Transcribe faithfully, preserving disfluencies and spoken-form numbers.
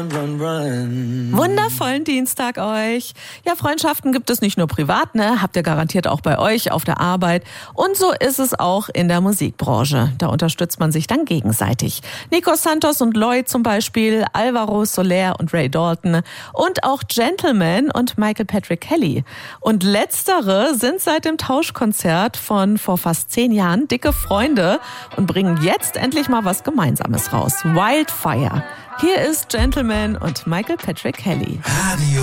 Wundervollen Dienstag euch. Ja, Freundschaften gibt es nicht nur privat, ne? Habt ihr garantiert auch bei euch auf der Arbeit. Und so ist es auch in der Musikbranche. Da unterstützt man sich dann gegenseitig. Nico Santos und Lloyd zum Beispiel, Alvaro Soler und Ray Dalton und auch Gentleman und Michael Patrick Kelly. Und letztere sind seit dem Tauschkonzert von vor fast zehn Jahren dicke Freunde und bringen jetzt endlich mal was Gemeinsames raus. Wildfire. Hier ist Gentleman und Michael Patrick Kelly.